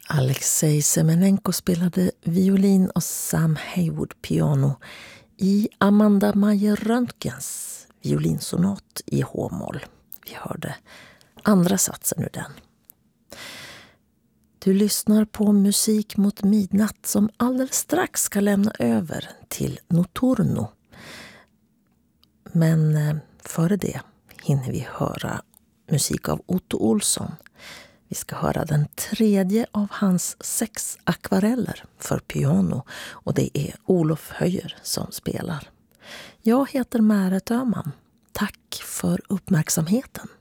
Alexej Semenenko spelade violin och Sam Haywood piano i Amanda Meyer-Röntgens violinsonat i H-moll. Vi hörde andra satsen ur den. Du lyssnar på Musik mot midnatt som alldeles strax ska lämna över till Noturno. Men före det hinner vi höra musik av Otto Olsson. Vi ska höra den tredje av hans 6 akvareller för piano och det är Olof Höjer som spelar. Jag heter Märet Öhman. Tack för uppmärksamheten.